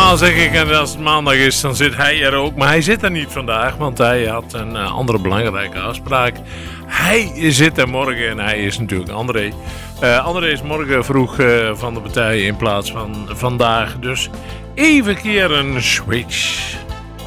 Normaal zeg ik, en als het maandag is, dan zit hij er ook. Maar hij zit er niet vandaag, want hij had een andere belangrijke afspraak. Hij zit er morgen en hij is natuurlijk André. André is morgen vroeg van de partij in plaats van vandaag. Dus even keer een switch.